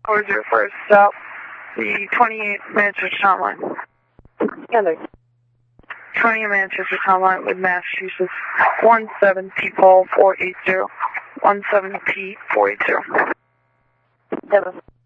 was your first stop? The 28 Manchester Town Line. Standard. 28 Manchester Town Line with Massachusetts. 17P Paul 480. 17P 480. 7.